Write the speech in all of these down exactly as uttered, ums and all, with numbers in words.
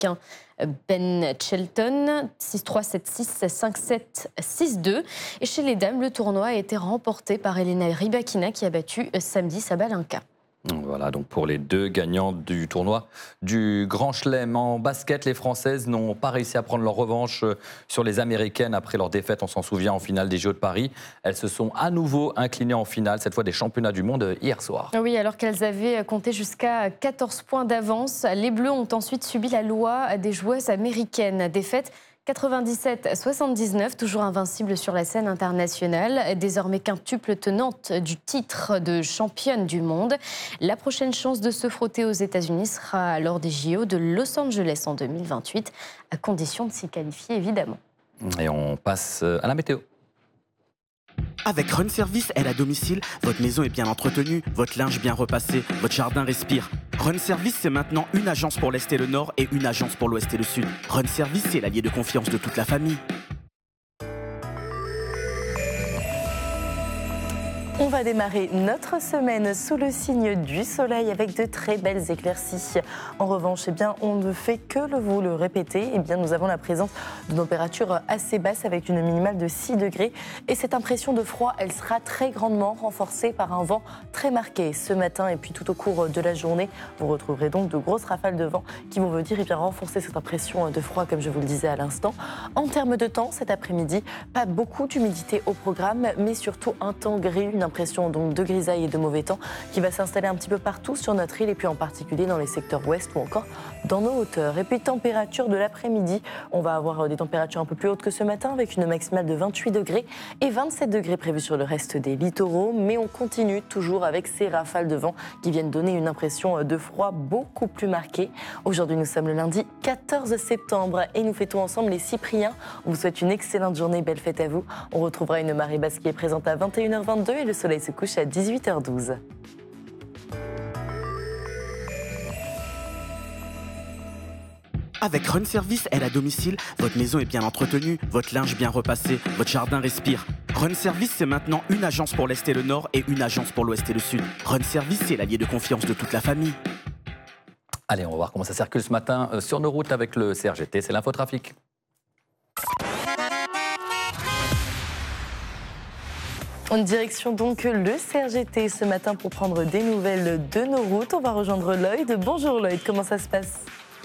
l'Américain Ben Shelton, six trois, sept six, cinq sept, six deux. Et chez les dames, le tournoi a été remporté par Elena Rybakina qui a battu samedi Sabalenka. Voilà donc pour les deux gagnants du tournoi du Grand Chelem. En basket, les Françaises n'ont pas réussi à prendre leur revanche sur les Américaines après leur défaite, on s'en souvient, en finale des Jeux de Paris. Elles se sont à nouveau inclinées en finale, cette fois des championnats du monde hier soir. Oui, alors qu'elles avaient compté jusqu'à quatorze points d'avance, les Bleus ont ensuite subi la loi des joueuses américaines. Défaite quatre-vingt-dix-sept à soixante-dix-neuf, toujours invincible sur la scène internationale, désormais quintuple tenante du titre de championne du monde. La prochaine chance de se frotter aux États-Unis sera lors des J O de Los Angeles en deux mille vingt-huit, à condition de s'y qualifier évidemment. Et on passe à la météo. Avec Run Service Aide à domicile, votre maison est bien entretenue, votre linge bien repassé, votre jardin respire. Run Service, c'est maintenant une agence pour l'Est et le Nord et une agence pour l'Ouest et le Sud. Run Service, c'est l'allié de confiance de toute la famille. On va démarrer notre semaine sous le signe du soleil avec de très belles éclaircies. En revanche, eh bien, on ne fait que le vous le répéter. Eh bien, nous avons la présence de températures assez basses avec une minimale de six degrés. Et cette impression de froid, elle sera très grandement renforcée par un vent très marqué ce matin. Et puis tout au cours de la journée, vous retrouverez donc de grosses rafales de vent qui vont venir eh bien, renforcer cette impression de froid, comme je vous le disais à l'instant. En termes de temps, cet après-midi, pas beaucoup d'humidité au programme, mais surtout un temps gris, une impression donc de grisaille et de mauvais temps qui va s'installer un petit peu partout sur notre île et puis en particulier dans les secteurs ouest ou encore dans nos hauteurs. Et puis température de l'après-midi, on va avoir des températures un peu plus hautes que ce matin avec une maximale de vingt-huit degrés et vingt-sept degrés prévus sur le reste des littoraux, mais on continue toujours avec ces rafales de vent qui viennent donner une impression de froid beaucoup plus marquée. Aujourd'hui, nous sommes le lundi quatorze septembre et nous fêtons ensemble les Cypriens. On vous souhaite une excellente journée, belle fête à vous. On retrouvera une marée basse qui est présente à vingt et une heures vingt-deux et le soleil se couche à dix-huit heures douze. Avec Run Service Aide à domicile, votre maison est bien entretenue, votre linge bien repassé, votre jardin respire. Run Service, c'est maintenant une agence pour l'Est et le Nord et une agence pour l'Ouest et le Sud. Run Service, c'est l'allié de confiance de toute la famille. Allez, on va voir comment ça circule ce matin sur nos routes avec le C R G T, c'est l'infotrafic. En direction donc le C R G T ce matin pour prendre des nouvelles de nos routes. On va rejoindre Lloyd. Bonjour Lloyd, comment ça se passe ?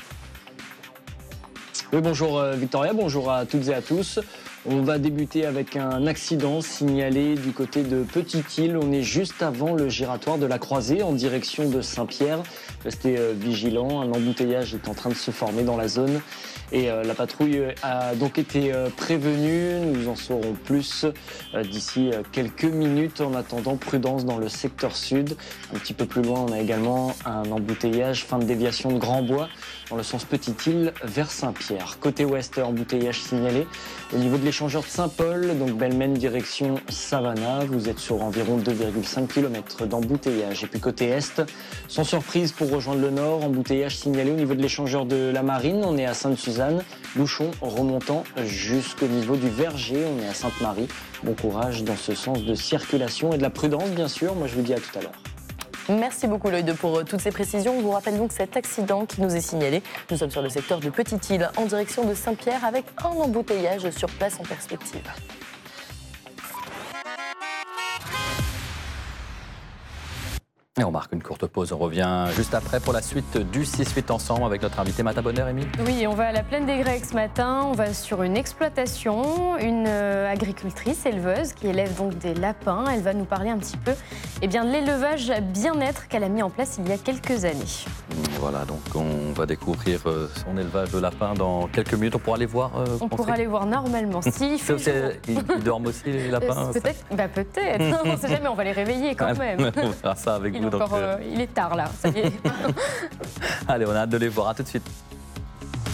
Oui, bonjour Victoria, bonjour à toutes et à tous. On va débuter avec un accident signalé du côté de Petite-Île. On est juste avant le giratoire de la Croisée en direction de Saint-Pierre. Restez vigilants, un embouteillage est en train de se former dans la zone. Et la patrouille a donc été prévenue. Nous en saurons plus d'ici quelques minutes. En attendant, prudence dans le secteur sud. Un petit peu plus loin, on a également un embouteillage, fin de déviation de Grand-Bois dans le sens Petite-Île vers Saint-Pierre. Côté ouest, embouteillage signalé au niveau de l'échangeur de Saint-Paul, donc Belmen direction Savannah. Vous êtes sur environ deux virgule cinq kilomètres d'embouteillage. Et puis côté est, sans surprise pour rejoindre le nord, embouteillage signalé au niveau de l'échangeur de la Marine. On est à Sainte-Suzanne, bouchon remontant jusqu'au niveau du Verger. On est à Sainte-Marie. Bon courage dans ce sens de circulation et de la prudence, bien sûr. Moi, je vous dis à tout à l'heure. Merci beaucoup Lloyd pour toutes ces précisions. On vous rappelle donc cet accident qui nous est signalé. Nous sommes sur le secteur de Petite-Île en direction de Saint-Pierre avec un embouteillage sur place en perspective. Et on marque une courte pause, on revient juste après pour la suite du six huit ensemble avec notre invité Mata Bonheur, Émile. Oui, on va à la Plaine des Grecs ce matin, on va sur une exploitation, une agricultrice éleveuse qui élève donc des lapins. Elle va nous parler un petit peu eh bien, de l'élevage bien-être qu'elle a mis en place il y a quelques années. Voilà, donc on va découvrir son élevage de lapins dans quelques minutes. On pourra aller voir euh, On pourra aller voir normalement. Si, c'est aussi, ils, ils dorment aussi les lapins. Peut-être, bah peut-être. On ne sait jamais, on va les réveiller quand même. On verra ça avec il vous. Encore, donc, euh, il est tard là, ça y est. Allez, on a hâte de les voir, à tout de suite.